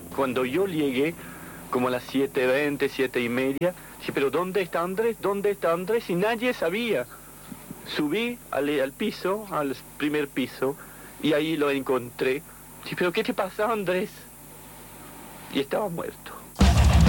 Cuando yo llegué, como a las 7:20, 7:30, dije, pero ¿dónde está Andrés? ¿Dónde está Andrés? Y nadie sabía. Subí al piso, al primer piso, y ahí lo encontré. Dije, pero ¿qué te pasa, Andrés? Y estaba muerto.